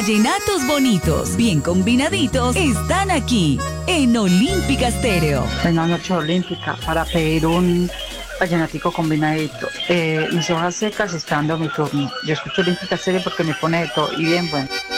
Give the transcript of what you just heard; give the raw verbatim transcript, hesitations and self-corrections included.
vallenatos bonitos, bien combinaditos, están aquí en Olímpica Estéreo. Buenas noches, Olímpica, para pedir un vallenatico combinadito. Eh, mis hojas secas esperando mi turno. Yo escucho Olímpica Estéreo porque me pone de todo y bien bueno.